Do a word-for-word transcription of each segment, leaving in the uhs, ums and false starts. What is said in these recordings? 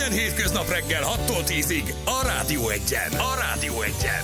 Minden hétköznap reggel hattól tízig a Rádió Egyen. A Rádió Egyen.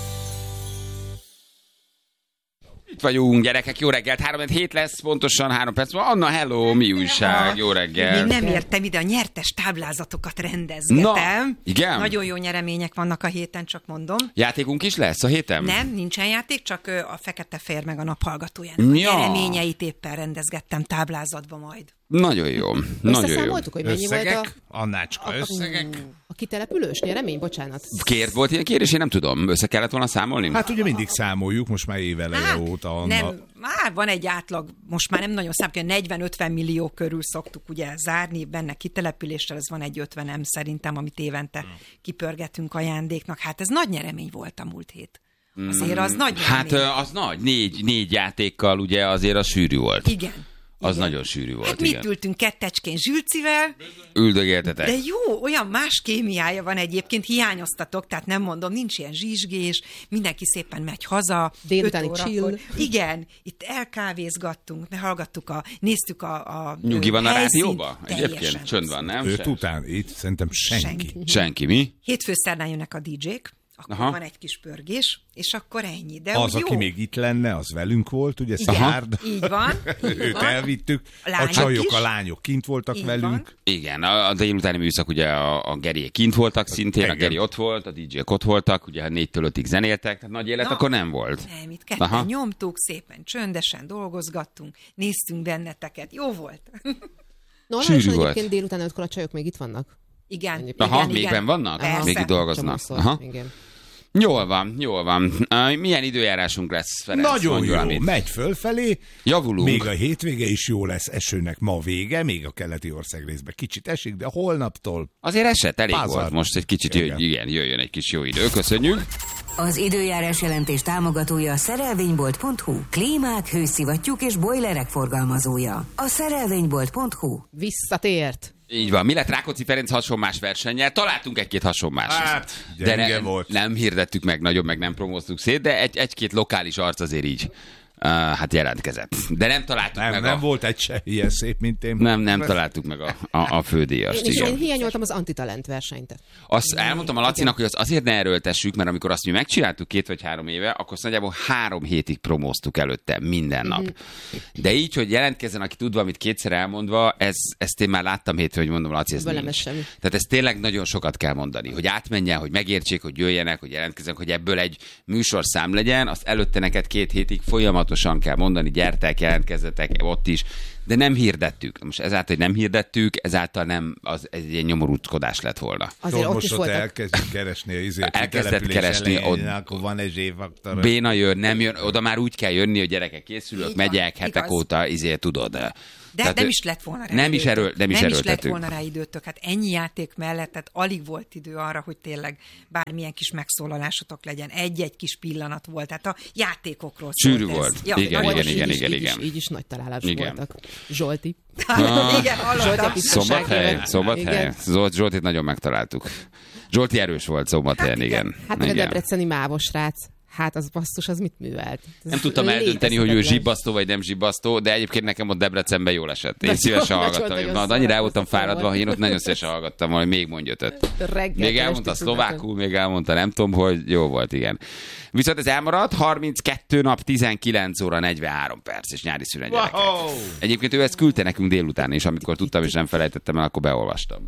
Itt vagyunk, gyerekek, jó reggelt, három hét lesz, pontosan három perc van. Anna, hello, mi újság, jó reggel. Még nem értem ide, a nyertes táblázatokat rendezgetem. Na, igen? Nagyon jó nyeremények vannak a héten, csak mondom. Játékunk is lesz a héten? Nem, nincsen játék, csak a Fekete Fér meg a Naphallgatójának ja. a nyereményeit éppen rendezgettem táblázatba majd. Nagyon jó, nagyon jó. Összeszámoltuk, hogy mennyi Összegek? volt a... Annácska, összegek? A kitelepülős nyeremény? Bocsánat. Kért volt ilyen kérés, én nem tudom. Össze kellett volna számolni? Hát ugye mindig számoljuk, most már éveleje Hát, óta. Anna. nem, már van egy átlag, most már nem nagyon számít, negyven-ötven millió körül szoktuk ugye zárni, benne kitelepüléssel, ez van egy ötvenem szerintem, amit évente kipörgetünk ajándéknak. Hát ez nagy nyeremény volt a múlt hét. Azért az nagy Hát nyeremény. az nagy, négy, négy játékkal ugye azért az sűrű volt. Igen. Az Igen. nagyon sűrű volt, Hát igen. mit ültünk kettecskén Zsülcivel, Üldögéltetek. de jó, olyan más kémiája van egyébként, hiányoztatok, tehát nem mondom, nincs ilyen zsizsgés, mindenki szépen megy haza. Délutáni öt órakor. chill. Igen, itt elkávézgattunk, ne hallgattuk a, néztük a, a Nyugi van a helyszínt. rádióba? Egyébként Teljesen. csönd van, nem? Őt Se- után, itt szerintem senki. Senki. Senki, mi? Hétfő szerdán jönnek a dé jék, akkor Aha. van egy kis pörgés, és akkor ennyi. De Az, úgy aki jó. még itt lenne, az velünk volt, ugye Igen, Szilárd. így van. Így Őt van. elvittük. A A lányok csajok, is. a lányok kint voltak Így velünk. van. Igen, a, a délutáni műszak ugye a, a Geriék kint voltak szintén, Igen. a Geri ott volt, a dé jék ott voltak, ugye négytől ötig zenéltek, tehát nagy élet Na, akkor nem volt. Nem, itt ketten Aha. nyomtuk, szépen csöndesen dolgozgattunk, néztünk benneteket, jó volt. Normálisan Sűrű volt. egyébként délután ötkor a csajok még itt vannak. Igen, igen, Aha, igen. még benn vannak? Persze. Még itt dolgoznak. Csomószor, Aha. igen. Jól van, jól van. Uh, milyen időjárásunk lesz, Ferenc? Nagyon Mondj jó, valamit. megy fölfelé. Javulunk. Még a hétvége is jó lesz, esőnek ma vége, még a keleti ország részben kicsit esik, de holnaptól Azért esett, elég Pázar. volt. Most egy kicsit, igen. Igen. igen, jöjjön egy kis jó idő. Köszönjük. Az időjárás jelentés támogatója a szerelvénybolt pont hu. Klímák, hőszivattyúk és bojlerek forgalmazója. A szerelvénybolt pont hu. Visszatért. Így van. Mi lett Rákóczi Ferenc hasonmás versennyel? Találtunk egy-két hasonmás. Hát, de gyenge ne, volt. nem hirdettük meg nagyon, meg nem promóztuk szét, de egy, egy-két lokális arc azért így uh, hát jelentkezett. De nem találtuk nem, meg nem a... volt egy se ilyen szép, mint én. Nem, nem találtuk meg a, a, a fődíjast. Én is én Igen. hiányoltam az antitalent versenyt. Azt elmondtam a Lacinak, hogy azt azért ne erőltessük, mert amikor azt mi megcsináltuk két vagy három éve, akkor azt nagyjából három hétig promóztuk előtte minden nap. De így, hogy jelentkezzen, aki tud valamit kétszer elmondva, ez, ezt én már láttam hétfőn, hogy mondom, Laci, ez Velem nincs. ez semmi. Tehát ez tényleg nagyon sokat kell mondani, hogy átmenjen, hogy megértsék, hogy jöjjenek, hogy jelentkezzenek, hogy ebből egy műsorszám legyen, azt előtte neked két hétig folyamatosan kell mondani, gyertek, jelentkezzetek ott is, de nem hirdettük. Most ezáltal, hogy nem hirdettük, ezáltal nem, az egy ilyen nyomorúckodás lett volna. Azért ott most is ott voltak. elkezdjük keresni a izért. Elkezdett keresni, elején, ott- akkor van egy zséfaktor. Béna jön, nem jön, oda már úgy kell jönni, hogy gyerekek készülök, Így van, megyek hetek igaz. óta, izé tudod. De Tehát nem ő- is lett volna rá Nem is, időtök. erő, nem is nem is lett erőltetünk. volna rá időtök. Hát ennyi játék mellett, tehát alig volt idő arra, hogy tényleg bármilyen kis megszólalásotok legyen. Egy-egy kis pillanat volt. Tehát a játékokról Sűrű szólt ez. volt. Ja, Igen, nagyon igen, sűrű. igen, így is, igen, így igen. Is, így is nagy találások Igen. voltak. Zsolti. Igen, hallottam. Szombathely, Szombathely. Igen. Zolt Zsoltit nagyon megtaláltuk. Zsolti erős volt Szombathelyen, igen. Hát meg a igen. debreceni mávos srác. Hát az basszus, az mit művelt? Ez Nem tudtam eldönteni, hogy ő létezhetetlen. zsibbasztó vagy nem zsibbasztó, de egyébként nekem ott Debrecenben jól esett. Én De szívesen nagyon- hallgattam. nagyon Na, de annyira el voltam szórakoztató fáradva, volt. hogy én ott nagyon szívesen hallgattam, hogy még mondj ötöt. Reggel Még este elmondta tudatom. szlovákul, még elmondta nem tudom, hogy jó volt, igen. Viszont ez elmaradt, harminckettő nap, tizenkilenc óra, negyvenhárom perc, és nyári szünet gyerekek. Wow! Egyébként ő ezt küldte nekünk délután, és amikor tudtam, és nem felejtettem el, akkor beolvastam.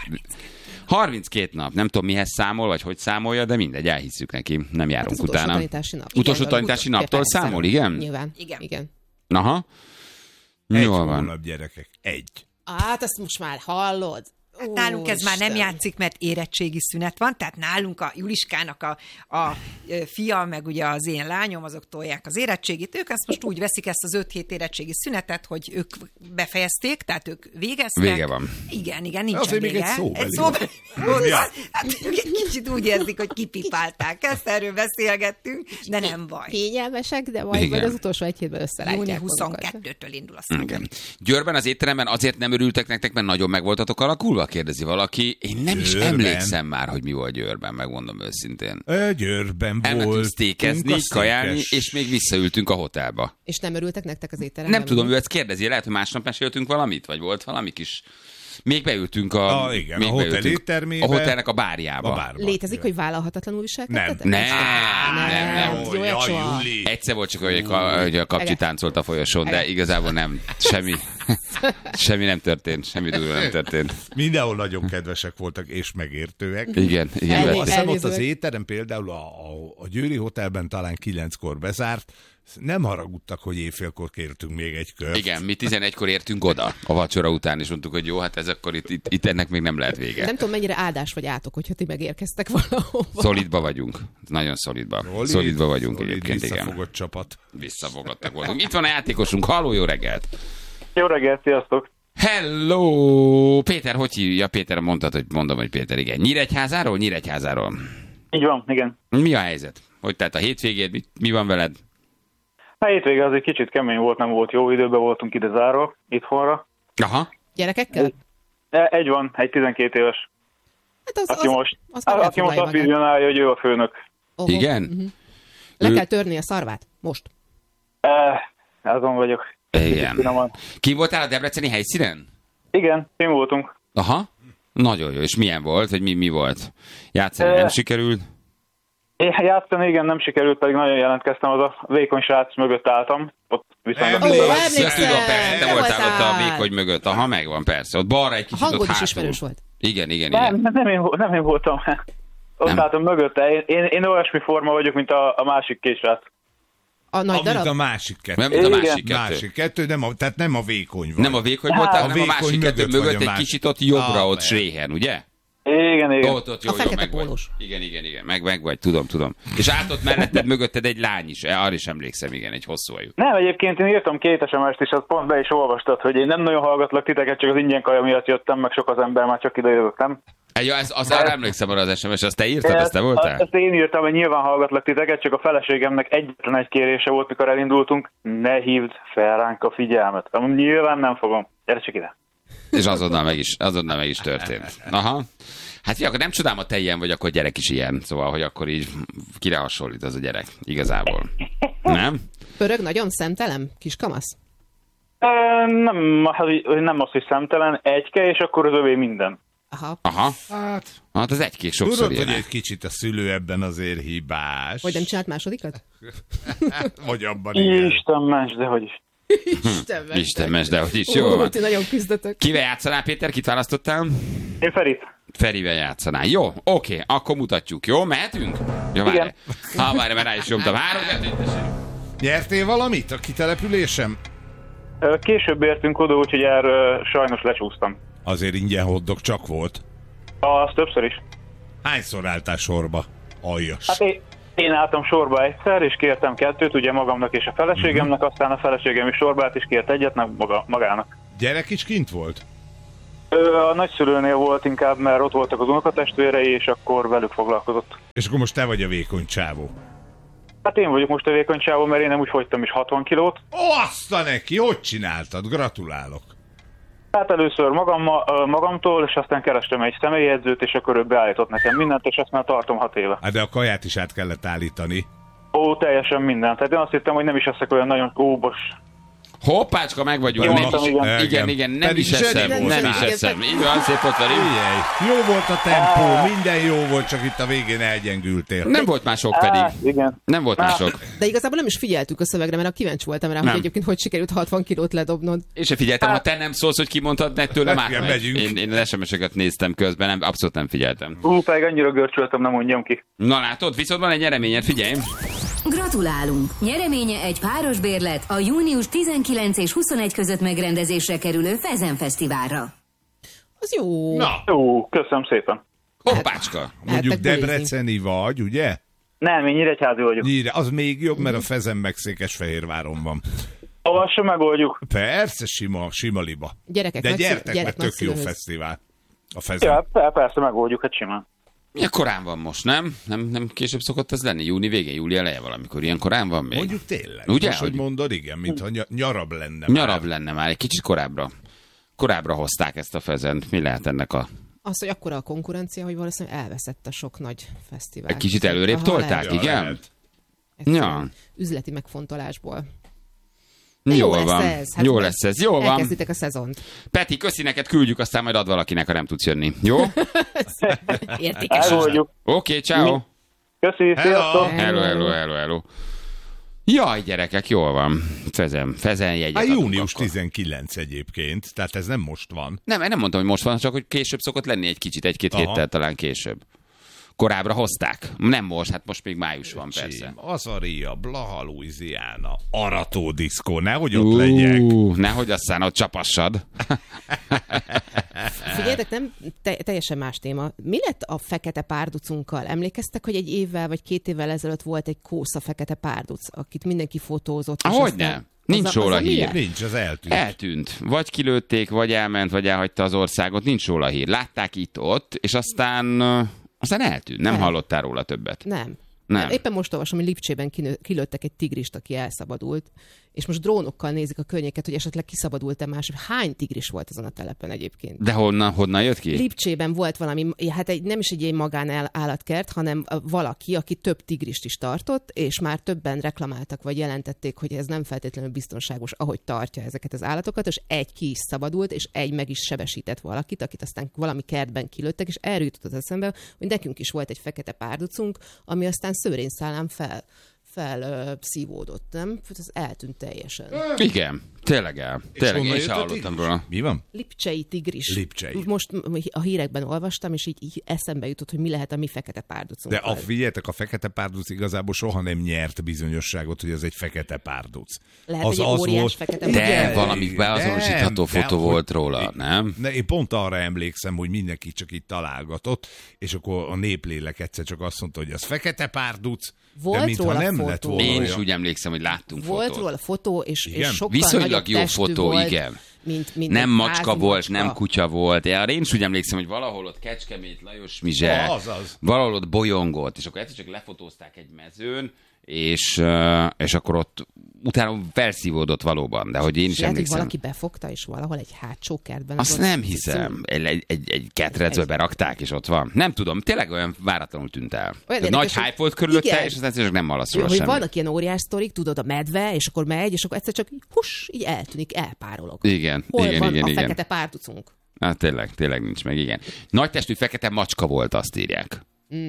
harminckét nap, nem tudom mihez számol, vagy hogy számolja, de mindegy, elhisszük neki, nem járunk Hát az utolsó utána. tanítási nap. Utolsó Igen, tanítási utol- naptól persze. számol, igen? Nyilván. Igen. Igen. Aha. Egy Jól van. hónap, gyerekek. Egy. Hát ezt most már hallod. Hát nálunk ez már nem Isten. játszik, mert érettségi szünet van, tehát nálunk a Juliskának a, a ö, fia, meg ugye az én lányom, azok tolják az érettségit. Ők ezt most úgy veszik ezt az öt hét érettségi szünetet, hogy ők befejezték, tehát ők végeztek. Vége van. Igen, igen, nincsen Azért még vége. egy szóbeli Egy szóbeli. Ja. Hát ők egy kicsit úgy érzik, hogy kipipálták. Ezt erről beszélgettünk, de nem baj. Kényelmesek, de majd, Igen. majd az utolsó egy hétben júni összelátják magukat. huszonkettőtől indul a szám. Igen. Győrben az étteremben azért nem örültek nektek, mert nagyon meg voltatok alakulva, kérdezi valaki. Én nem is Győrben. emlékszem már, hogy mi volt Győrben, megmondom őszintén. Ö, Győrben Elmentünk volt. sztékezni, kajálni, és még visszaültünk a hotelba. És nem örültek nektek az étteremben? Nem tudom, ő ezt kérdezi, lehet, hogy másnap meséltünk valamit, vagy volt valami kis Még beültünk a, Ah, igen, még a hotel beültünk éttermébe. a hotelnek a bárjába. A bárba. Létezik, hogy vállalhatatlanul viselkedtetek? Nem, nem, nem. Ó, Jó, jaj, soha. Juli. Egyszer volt csak, hogy a, hogy a kapcsi táncolt a folyosón, de igazából nem. Semmi, semmi nem történt, semmi durva nem történt. Mindenhol nagyon kedvesek voltak és megértőek. Igen, igen. Elég- vettem. Azt hiszem ott az elnézőek. étterem például a, a, a Győri Hotelben talán kilenckor bezárt, nem haragudtak, hogy éjfélkor kértünk még egy kört. Igen, mi tizenegykor értünk oda a vacsora után, és mondtuk, hogy jó, hát ez akkor itt, itt, itt ennek még nem lehet vége. Nem tudom, mennyire áldás vagy átok, hogyha ti megérkeztek valahova. Szolidba vagyunk. Nagyon szolidba. Szolid, Szolidba vagyunk szolid, egyébként, igen. visszafogott csapat. Visszafogottak voltunk. Itt van a játékosunk. Halló, jó reggelt! Jó reggelt, sziasztok! Hello! Péter, hogy hívja? Péter, mondtad, hogy mondom, hogy Péter, igen. Nyíregyházáról? Nyíregyházáról. Így van, igen. Mi a helyzet? Hogy tehát a hétvégéd, mi, mi van veled? A hétvége az egy kicsit kemény volt, nem volt jó időben, voltunk ide zárva, itthonra. Aha. Gyerekekkel? E, Egy van, egy tizenkét éves, Hát az, aki az, most, az már aki most elfoglalja azt magát. vizionálja, hogy ő a főnök. Oho. Igen? Mhm. Le Ő- kell törni a szarvát. Most. E, azon vagyok. Igen. Finoman. Ki voltál a debreceni helyszínen? Igen, én voltunk. Aha. Nagyon jó. És milyen volt? Vagy mi, mi volt? Játszani nem Eh. sikerült? Én játszani, igen, nem sikerült, pedig nagyon jelentkeztem, az a vékony srác mögött álltam. Ott viszont Nem, nem Ó, tudtam. emlékszem. Ezt tudom, persze, te Te voltál ott a voltál. vékony mögött. Aha, megvan, persze. Ott balra egy A kicsit, ott hangod is hátul. ismerős volt. Igen, igen, Nem, igen. nem, én, nem én voltam. Ott Nem. álltam mögötte. Én, én, én olyasmi forma vagyok, mint a, a másik két srác. A nagy Amit darab? a másik kettő. Nem, mint a Igen. másik kettő. Másik kettő, nem a, tehát nem a vékony vagy. Nem a vékony voltál, A hanem a vékony másik kettő mögött vagy mögött a egy másik. kicsit ott jobbra, Ah, ott mert. Sréhen, ugye? Igen, igen. Ott, ott, jó, A jó, fekete meg vagy. pólós. Igen, igen, igen, meg, meg vagy, tudom, tudom. És át ott melletted, mögötted egy lány is, arra is emlékszem, igen, egy hosszú ajú. Nem, egyébként én írtam két es em est is, az pont be is olvastad, hogy én nem nagyon hallgatlak titeket, csak az ingyen kaja miatt jöttem, meg sok az ember, már csak ide jövök, nem? Egy, az, az arra emlékszem arra az es em es, azt te írtad, azt te voltál? Ezt én írtam, hogy nyilván hallgatlak titeket, csak a feleségemnek egyetlen egy kérése volt, mikor elindultunk, ne hívd fel ránk a figyelmet. Amúgy nyilván nem fogom. Gyere csak ide. És azonnal meg is, azonnal meg is történt. Aha. Hát ja, akkor nem csodálom, a te ilyen vagy, akkor gyerek is ilyen. Szóval, hogy akkor így kire hasonlít az a gyerek, igazából. Nem? Pörög nagyon szemtelen? Kis kamasz? Ö, nem, hát, hogy nem az, hogy szemtelen, egyke, és akkor az övé minden. Aha. Aha. Hát, Hát az egy-két sokszor tudod, ilyen. hogy egy kicsit a szülő ebben azért hibás. Vagy nem csinált másodikat? Vagy abban igen. Isten ments, de hogy is. Isten ments. Isten ments, de hogy is jó Ó, van. ti nagyon küzdötök. Kivel játszanál, Péter? Kit választottál? Én Ferit. Ferivel játszanál. Jó, oké, akkor mutatjuk. Jó, mehetünk? Jó, várj. Igen. Ha, várj, mert rá is nyomtam. Három, kettő, tessék. Nyertél valamit a kitelepülésem? Ö, Később értünk oda, úgyhogy erről sajnos lecsúsztam. Azért ingyen hoddog csak volt. Az többször is. Hányszor álltál sorba? Aljas. Hát én, én álltam sorba egyszer, és kértem kettőt, ugye magamnak és a feleségemnek, aztán a feleségem is sorba állt, és kért egyet, meg maga, magának. Gyerek is kint volt? Ö, a nagyszülőnél volt inkább, mert ott voltak az unokatestvérei, és akkor velük foglalkozott. És akkor most te vagy a vékony csávó. Hát én vagyok most a vékony csávó, mert én nem úgy fogytam is hatvan kilót. Ó, azt a neki, hogy csináltad? Gratulálok. Hát először magam, magamtól, és aztán kerestem egy személyedzőt, és akkor ő beállított nekem mindent, és ezt már tartom hat éve. Hát de a kaját is át kellett állítani. Ó, teljesen mindent. Tehát én azt hittem, hogy nem is leszek olyan nagyon óbos. Hoppácska, meg vagyunk. Jó, Nem mondtam, is, igen. igen, igen, nem Pedig is eszem, zseni nem volt. is eszem. Így van, szép ott velünk. Figyelj, jó volt a tempó, minden jó volt, csak itt a végén elgyengültél. Nem volt mások pedig. Á, igen. Nem volt mások. De igazából nem is figyeltük a szövegre, mert a kíváncsi voltam rá, Nem. hogy egyébként hogy sikerült hatvan kilót ledobnod. Én se figyeltem, ha te nem szólsz, hogy kimondtad, ne tőlem Hát, igen, átmegy. megyünk. Én, én az es em es-eket néztem közben, nem, abszolút nem figyeltem. Ú, pedig annyira görcsöltem, nem mondjam ki. Na látod, viszont van egy nyereményed, figyelj. Gratulálunk! Nyereménye egy páros bérlet a június tizenkilenc és huszonegy között megrendezésre kerülő Fezen Fesztiválra. Az jó. Na, Ó, köszönöm szépen. Hoppácska. mondjuk Eltek bulizni. debreceni vagy, ugye? Nem, én nyíregyházi vagyok. Nyíre, az még jobb, mert a Fezen meg Székesfehérváron van. Azt sem megoldjuk. Persze, sima, sima liba. Gyerekek De nagyszül- gyertek, gyerek mert tök jó nagyszülőhöz. fesztivál. A Fezen. Ja, per- persze megoldjuk, hát simán. Milyen korán van most, nem? Nem, nem később szokott ez lenni? Júni végén, júli eleje valamikor. Ilyen korán van még? Mondjuk tényleg. Ugye, Most, hogy hogy- mondod, igen, mintha ny- nyarabb lenne. Nyarabb lenne már, egy kicsit korábbra. Korábbra hozták ezt a Fezent. Mi lehet ennek a... Az, hogy akkora a konkurencia, hogy valószínűleg elveszett a sok nagy fesztivál. Egy kicsit előrébb Aha, tolták, lehet. Ja, igen? lehet. Egyszerűen Ja. Üzleti megfontolásból. De jó, Jól lesz van. ez. Hát Jó majd lesz ez. Jó van. Elkezditek a szezont. Peti, köszi neked, küldjük, aztán majd ad valakinek, ha nem tudsz jönni. Jó? Értékes. Elmondjuk. Oké, okay, ciao. Köszi, sziasztok! Hello, hello, hello, hello. Jaj, gyerekek, jól van. Fezen, fezen jegyet Hát adunk június akkor. tizenkilenc egyébként, tehát ez nem most van. Nem, nem mondtam, hogy most van, csak hogy később szokott lenni egy kicsit, egy-két Aha. héttel talán később. Korábbra hozták. Nem most, hát most még május van, persze. Csím, Azaria, Blaha, Louisiana, Arató diszkó, nehogy ott legyek. Ú, nehogy aztán ott csapassad. Figyeljetek, nem te, teljesen más téma. Mi lett a fekete párducunkkal? Emlékeztek, hogy egy évvel vagy két évvel ezelőtt volt egy kósza fekete párduc, akit mindenki fotózott? és Hogyne? aztán- Nincs az a- róla az a hír. milyen? Nincs, az eltűnt. Eltűnt. Vagy kilőtték, vagy elment, vagy elhagyta az országot. Nincs róla hír. Látták itt-ott, és aztán, uh, aztán eltűnt. Nem Nem. hallottál róla többet. Nem. Nem. Éppen most olvasom, hogy Lipcsében kinő, kilőttek egy tigrist, aki elszabadult, és most drónokkal nézik a környéket, hogy esetleg kiszabadult-e más. Hány tigris volt azon a telepen egyébként? De honnan, honnan jött ki? Lipcsében volt valami, hát egy, nem is egy ilyen magánállatkert, hanem valaki, aki több tigrist is tartott, és már többen reklamáltak, vagy jelentették, hogy ez nem feltétlenül biztonságos, ahogy tartja ezeket az állatokat, és egy ki is szabadult, és egy meg is sebesített valakit, akit aztán valami kertben kilőttek, és erről jutott az eszembe, hogy nekünk is volt egy fekete párducunk, ami aztán szőrényszálán fel fel ö, szívódott, nem? Az eltűnt teljesen. Igen, tényleg el. Tényleg, honnan én sem jött a hallottam tigris? róla. Mi van? Lipcsei tigris. Lipcsei. Most a hírekben olvastam, és így, így eszembe jutott, hogy mi lehet a mi fekete De párducunkkal. a, figyeljetek, a fekete párduc igazából soha nem nyert bizonyosságot, hogy ez egy fekete párduc. Lehet, hogy egy óriás fekete De párduc. valami beazonosítható Nem, fotó de, volt hogy- róla, nem? Ne, én pont arra emlékszem, hogy mindenki csak itt találgatott, és akkor a néplélek egyszer csak azt mondta, hogy az fekete párduc, Volt de mintha róla nem fotó. lett volna Én is olyan. úgy emlékszem, hogy láttunk Volt fotót. róla fotó, és, és Igen? sokkal Viszonylag nagyobb jó testű fotó, volt, igen. Mint, mint Nem egy macska házi volt, macska. nem kutya volt. Ja, én is úgy emlékszem, hogy valahol ott Kecskemét, Lajos Mizse, Az, az. valahol ott bolyongott, és akkor egyszer csak lefotózták egy mezőn, és, uh, és akkor ott utána felszívódott valóban, de hogy én is Lehet, hogy emlékszem. valaki befogta, és valahol egy hátsó kertben. Azt ott nem szó- hiszem. Egy, egy, egy, egy ketrecbe Egy- berakták, és ott van. Nem tudom, tényleg olyan váratlanul tűnt el. Olyan Nagy érdekes, hype hogy- volt körülötte, igen. és aztán csak nem hallasz róla Hogy semmit. vannak ilyen óriás sztorik, tudod, a medve, és akkor megy, és akkor egyszer csak így, hus, így eltűnik, elpárolog. Igen, Hol igen, van igen, a igen. fekete párducunk? Hát tényleg, tényleg nincs meg, igen. Nagy testű fekete macska volt, azt írják.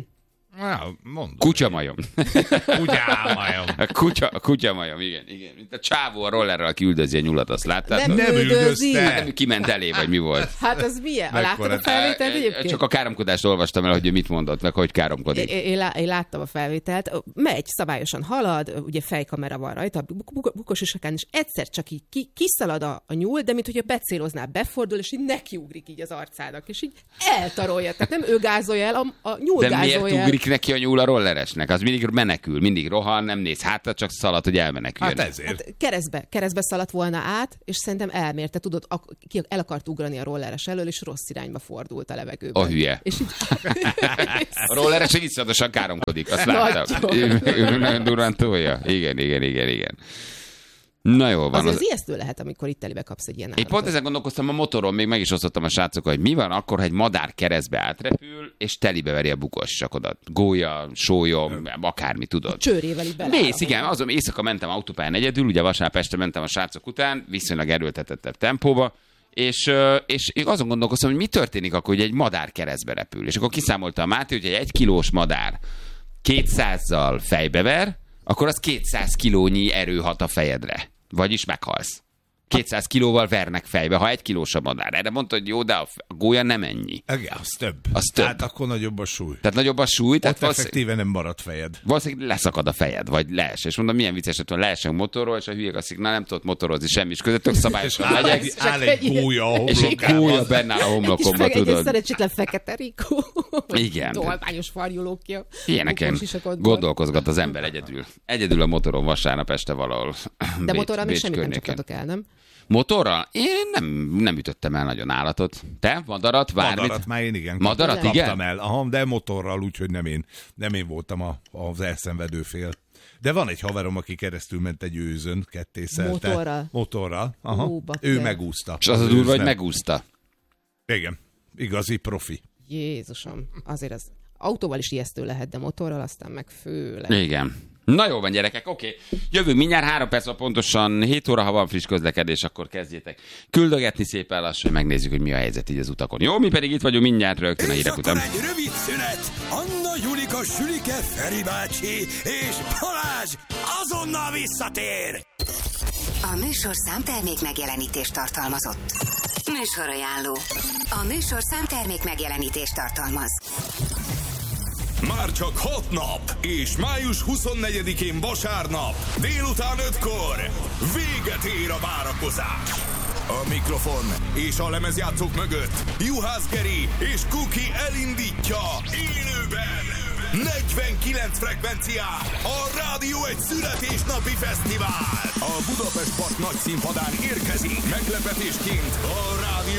Á, mondom. Kutyamajom. Kutyámajom. A kutya, a kutyamajom, igen, igen. Mint a csávó a rollerrel, aki üldözi a nyulat, azt láttad? Nem Nem üldözi. üldözte. Hát nem, kiment elé, vagy mi volt? Hát az milyen? Mekkora- Láttad a felvételt egyébként? Csak a káromkodást olvastam el, hogy ő mit mondott, meg hogy káromkodik. Én, én, lá- én láttam a felvételt, megy, szabályosan halad, ugye fejkamera van rajta, buk- buk- bukos isakán, és egyszer csak így ki- kiszalad a, a nyúl, de mint hogyha becéloznál, befordul, és így nekiugrik így az arcának, és így eltarolja. Tehát nem ő gázolja el, a, a nyúl De gázolja miért el. ugrik neki a nyúl a rolleresnek? Az mindig menekül, mindig rohan, nem néz hátra, csak szalad, hogy elmeneküljön. Hát ezért. Hát keresztbe, keresztbe szaladt volna át, és szerintem elmérte, tudod, ak- ki el akart ugrani a rolleres elől, és rossz irányba fordult a levegőben. A hülye. És így... A rolleres egy iszonyatosan káromkodik, azt Nagyon. láttam. Ő, ő nagyon durván tolja. Igen, igen, igen, igen. Na jó van. Azért Az... az ijesztő lehet, amikor itt telibe kapsz egy ilyen Én állatot. pont ezen gondolkoztam a motoron, még meg is osztottam a srácokkal, hogy mi van akkor, ha egy madár keresztbe átrepül, és telibe veri a bukos sakodat. Gólya, sólyom, akármi, tudod. Csőrével így bele. Mész, igen, azon éjszaka mentem autópályán egyedül, ugye vasárnap este mentem a srácok után, viszonylag erőltetettebb tempóba, és, ö, és én azon gondolkoztam, hogy mi történik akkor, hogy egy madár keresztbe repül. És akkor kiszámolta a Máté, hogy egy kilós madár kétszázzal fejbever, akkor az kétszáz kilónyi erő hat a fejedre. Vagyis meghalsz. kétszáz kilóval vernek fejbe, ha egy kilós a madár. Erre mondta, hogy jó, de a f- a gólya nem ennyi. Igen, az több. Az több. Tehát akkor nagyobb a súly. Tehát nagyobb a súly, tehát Ott valószínűleg, effektíve nem marad fejed. valószínűleg leszakad a fejed, vagy lees. És mondom, milyen vicces, hogy leesek motorról, és a hülyék azt mondják, na nem tudott motorozni, semmi is között, tök szabályosan Áll megyek, egy, áll egy gólya a és egy homlokában. gólya benne áll a Egy kis homlokomba, fege, egy tudod. szerencsétlen fekete rikó. Igen. Tolványos farjulókja. Ilyeneken Bukós isakotból. gondolkozgat az ember egyedül. Egyedül a motoron vasárnap este valahol. De Bécs- motorral még Bécs semmit nem környéken. csaptatok el, nem? Motorral? Én nem, nem ütöttem el nagyon állatot. Te? Madarat? Bármit? Madarat már én igen. Madarat, kaptam igen? el. Aha, de motorral, úgyhogy nem én, nem én voltam a, az elszenvedő fél. De van egy haverom, aki keresztül ment egy őzön, kettészelte. Motorral? Motorral. Aha. Ó, bakker. ő megúszta. És az a durva, hogy nem. megúszta. Igen. Igazi profi. Jézusom, azért az autóval is ijesztő lehet, de motorral aztán meg főleg. Igen. Na jó van, gyerekek, oké. Okay. Jövünk mindjárt, három perc van pontosan, hét óra, ha van friss közlekedés, akkor kezdjétek küldögetni szépen lassan, hogy megnézzük, hogy mi a helyzet így az utakon. Jó, mi pedig itt vagyunk mindjárt rögtön a hírek után. És akkor egy rövid szünet. Anna, Julika, Sülike, Feri bácsi és Balázs azonnal visszatér. A műsorszám termék megjelenítést tartalmazott. Műsorajánló. A műsorszám termék megjelenítést tartalmaz. Már csak hat nap, és május huszonnegyedikén vasárnap, délután ötkor véget ér a várakozás. A mikrofon és a lemezjátszók mögött Juhász Geri és Kuki elindítja élőben negyvenkilenc frekvencián a Rádió egy születésnapi fesztivál. A Budapest Park nagy színpadán érkezik meglepetésként a Rádió